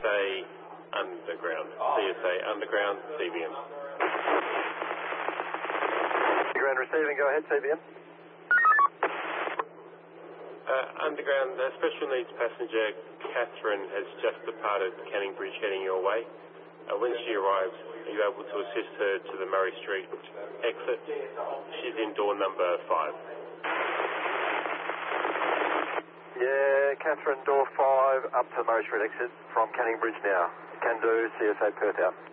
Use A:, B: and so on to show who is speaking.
A: CSA Underground. CSA Underground, CBM.
B: Underground receiving, go ahead, CBM.
A: Underground, special needs passenger Catherine has just departed Canning Bridge heading your way. When she arrives, are you able to assist her to the Murray Street exit? She's in door number 5.
B: Yeah, Catherine, door 5, up to Murray Street exit from Canning Bridge now. Can do, CSA Perth out.